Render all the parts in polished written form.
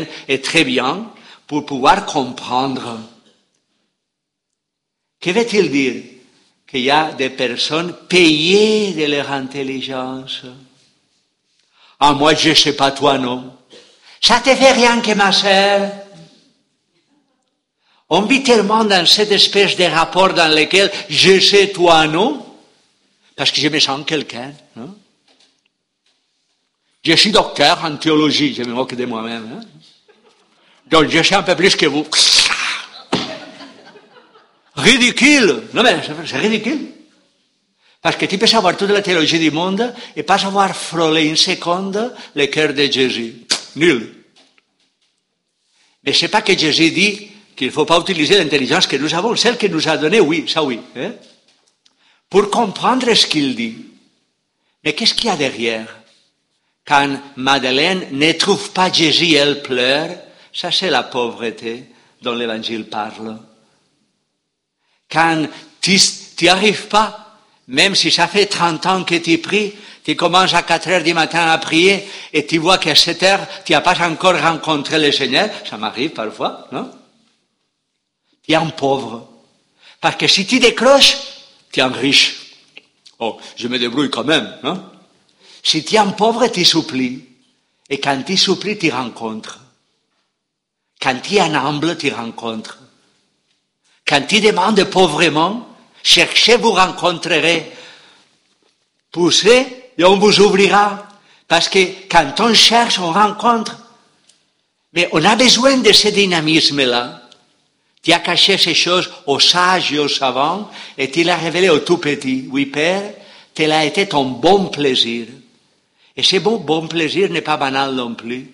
humaine est très bien pour pouvoir comprendre. Que veut-il dire? Qu'il y a des personnes payées de leur intelligence. Ah, moi, je sais pas, toi, non. Ça te fait rien que ma sœur. On vit tellement dans cette espèce de rapport dans lequel je sais, toi, non. Parce que je me sens quelqu'un, non? Je suis docteur en théologie, je me moque de moi-même, hein? Donc je sais un peu plus que vous. Ridicule! Non mais c'est ridicule. Parce que tu peux savoir toute la théologie du monde et pas savoir frôler une seconde le cœur de Jésus. Nul. Mais c'est pas que Jésus dit qu'il ne faut pas utiliser l'intelligence que nous avons, celle qu'il nous a donnée, oui, ça oui. Hein? Pour comprendre ce qu'il dit. Mais qu'est-ce qu'il y a derrière? Quand Madeleine ne trouve pas Jésus, elle pleure, ça c'est la pauvreté dont l'Évangile parle. Quand tu n'y arrives pas, même si ça fait 30 ans que tu pries, tu commences à 4 heures du matin à prier et tu vois qu'à 7 heures, tu n'as pas encore rencontré le Seigneur, ça m'arrive parfois, non? Tu es un pauvre. Parce que si tu décroches, tu es un riche. Oh, je me débrouille quand même, non? Si tu es un pauvre, tu supplies. Et quand tu supplies, tu rencontres. Quand tu es un humble, tu rencontres. Quand tu demandes pauvrement, cherchez, vous rencontrerez. Poussez et on vous ouvrira. Parce que quand on cherche, on rencontre. Mais on a besoin de ce dynamisme-là. Tu as caché ces choses aux sages et aux savants et tu l'as révélé aux tout petits. Oui, Père, tel a été ton bon plaisir. Et ce bon plaisir n'est pas banal non plus.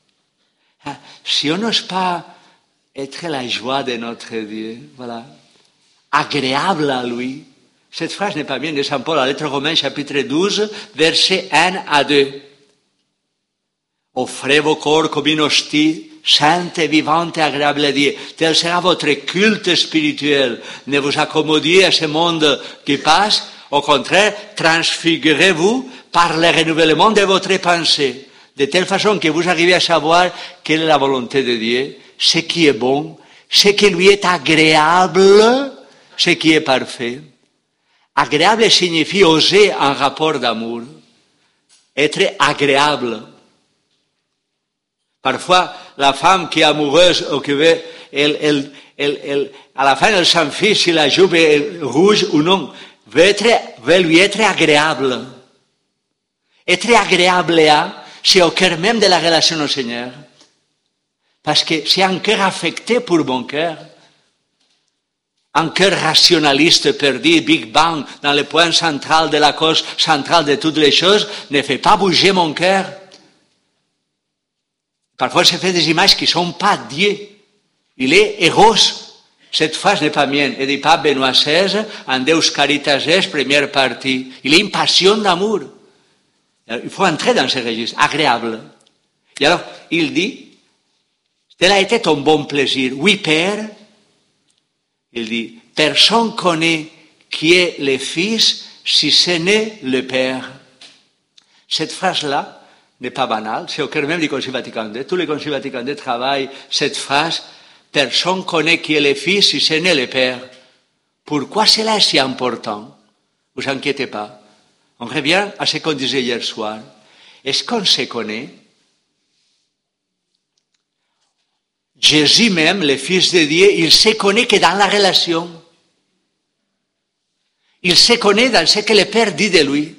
Si on n'ose pas être la joie de notre Dieu, voilà, agréable à lui. Cette phrase n'est pas bien de Saint Paul, la lettre Romains, chapitre 12, versets 1 à 2. Offrez vos corps comme une hostie, sainte, vivante et agréable à Dieu. Tel sera votre culte spirituel. Ne vous accommodiez à ce monde qui passe. Au contraire, transfigurez-vous par le renouvellement de votre pensée. De telle façon que vous arrivez à savoir quelle est la volonté de Dieu, ce qui est bon, ce qui lui est agréable, ce qui est parfait. Agréable signifie oser un rapport d'amour. Être agréable. Parfois, la femme qui est amoureuse ou qui veut, à la fin, elle s'en fiche si la jupe est rouge ou non. Veut lui être agréable. Être agréable c'est au cœur même de la relation au Seigneur. Parce que c'est un cœur affecté pour mon cœur. Un cœur rationaliste perdu, Big Bang, dans le point central de la cause centrale de toutes les choses, ne fait pas bouger mon cœur. Parfois, je fais des images qui ne sont pas Dieu. Il est Eros. Cette phrase n'est pas mienne. Elle dit pas Benoît XVI, en Deus Caritas Est, première partie. Il est une passion d'amour. Il faut entrer dans ce registre, agréable. Et alors, il dit, tel a été ton bon plaisir. Oui, Père. Il dit, personne connaît qui est le Fils si ce n'est le Père. Cette phrase-là n'est pas banale, c'est au cœur même du Concile Vatican II. Tous les Conciles Vatican II travaillent cette phrase, personne connaît qui est le Fils si ce n'est le Père. Pourquoi cela est si important? Ne vous inquiétez pas. On revient à ce qu'on disait hier soir. Est-ce qu'on se connaît? Jésus même, le Fils de Dieu, il se connaît que dans la relation. Il se connaît dans ce que le Père dit de lui.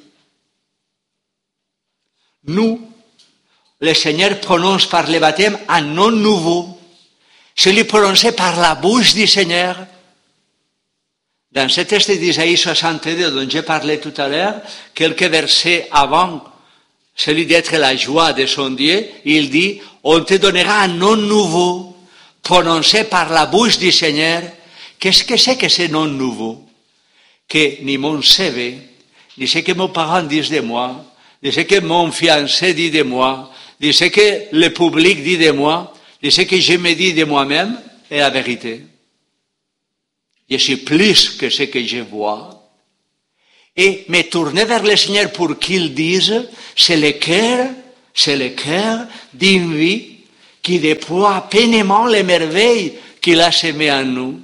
Nous, le Seigneur prononce par le baptême un nom nouveau. Celui prononcé par la bouche du Seigneur. Dans ce texte d'Isaïe 62 dont j'ai parlé tout à l'heure, quelques versets avant celui d'être la joie de son Dieu, il dit, on te donnera un nom nouveau, prononcé par la bouche du Seigneur. Qu'est-ce que c'est que ce nom nouveau? Que ni mon CV, ni ce que mes parents disent de moi, ni ce que mon fiancé dit de moi, ni ce que le public dit de moi, ni ce que je me dis de moi-même, est la vérité. Je suis plus que ce que je vois. Et me tourner vers le Seigneur pour qu'il dise, c'est le cœur d'une vie qui déploie pleinement les merveilles qu'il a semées en nous.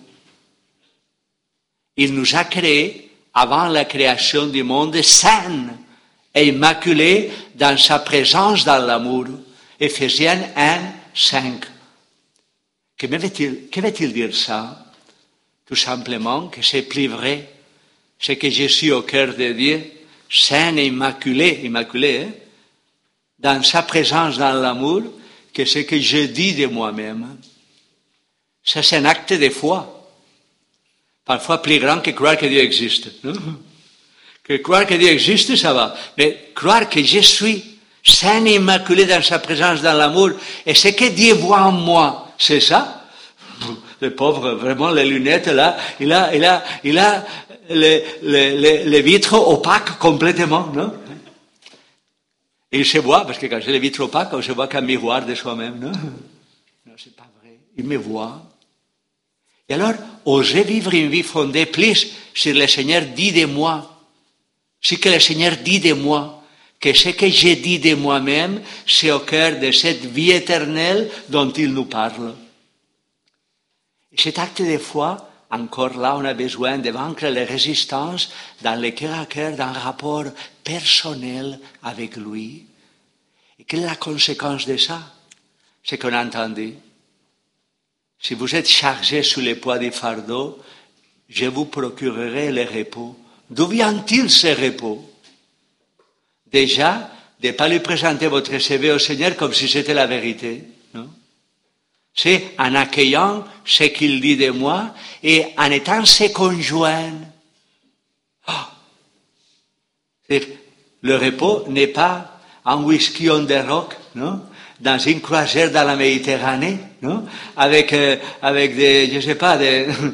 Il nous a créés avant la création du monde saints et immaculés dans sa présence dans l'amour. Éphésiens 1, 5. Que veut-il dire ça? Tout simplement que c'est plus vrai. C'est que je suis au cœur de Dieu, saint et immaculé, hein? Dans sa présence dans l'amour, que ce que je dis de moi-même. Ça, c'est un acte de foi. Parfois plus grand que croire que Dieu existe. Non? Que croire que Dieu existe, ça va. Mais croire que je suis saint et immaculé dans sa présence, dans l'amour, et ce que Dieu voit en moi, c'est ça? Le pauvre, vraiment, les lunettes, là, il a les vitres opaques complètement, non? Et il se voit, parce que quand j'ai les vitres opaques, on se voit qu'un miroir de soi-même, non? Non, c'est pas vrai. Il me voit. Et alors, oser vivre une vie fondée plus sur le Seigneur dit de moi. Ce que le Seigneur dit de moi, que ce que j'ai dit de moi-même, c'est au cœur de cette vie éternelle dont il nous parle. Et cet acte de foi, encore là, on a besoin de vaincre les résistances dans le cœur à cœur d'un rapport personnel avec lui. Et quelle est la conséquence de ça? C'est qu'on a entendu. Si vous êtes chargé sous le poids du fardeau, je vous procurerai le repos. D'où vient-il ce repos? Déjà, de ne pas lui présenter votre CV au Seigneur comme si c'était la vérité. Non? C'est en accueillant ce qu'il dit de moi et en étant ses conjoints. Oh. Le repos n'est pas un whisky on the rock, non? Dans une croisière dans la Méditerranée, non? Avec des, je sais pas,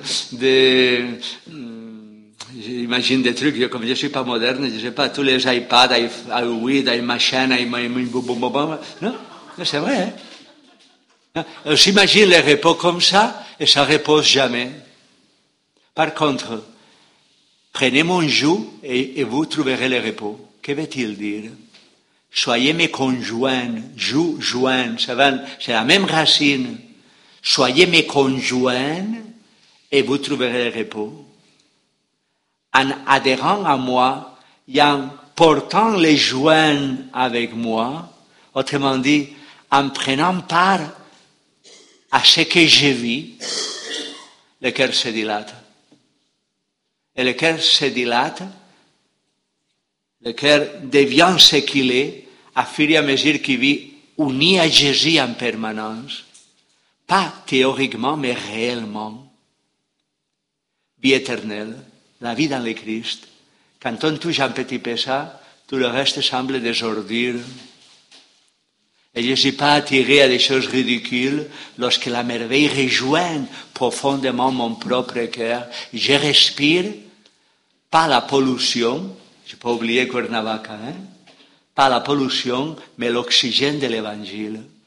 j'imagine des trucs, comme je suis pas moderne, je sais pas, tous les iPads, iWeed, iMachine, non? C'est vrai, hein? On s'imagine les repos comme ça, et ça repose jamais. Par contre, prenez mon joug et vous trouverez le repos. Que veut-il dire? Soyez mes conjoints, joint, c'est la même racine. Soyez mes conjoints et vous trouverez le repos. En adhérant à moi et en portant les joints avec moi, autrement dit, en prenant part à ce que je vis, le cœur se dilate. Et le cœur se dilate, le cœur devient ce qu'il est, à fur et à mesure qu'il vit uni à Jésus en permanence. Pas théoriquement, mais réellement. Vie éternelle, la vie dans le Christ. Quand on touche un petit peu ça, tout le reste semble des ordures. Et je ne suis pas attiré à des choses ridicules lorsque la merveille rejoint profondément mon propre cœur. Je respire, pas la pollution, je n'ai pas oublié Cuernavaca, hein? Pas la pollution, mais l'oxygène de l'Évangile.